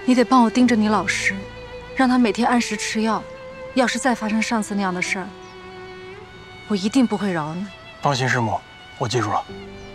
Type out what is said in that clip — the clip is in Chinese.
你得帮我盯着你老师，让他每天按时吃药。要是再发生上次那样的事儿，我一定不会饶你。 放心，师母，我记住了。